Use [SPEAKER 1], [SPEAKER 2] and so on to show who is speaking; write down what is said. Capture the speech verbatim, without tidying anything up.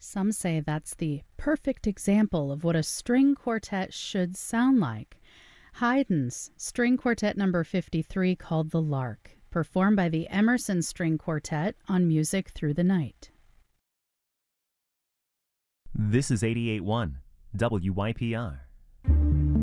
[SPEAKER 1] Some say that's the perfect example of what a string quartet should sound like. Haydn's String Quartet number fifty-three, called The Lark, performed by the Emerson String Quartet on Music Through the Night.
[SPEAKER 2] This is eighty-eight point one W Y P R.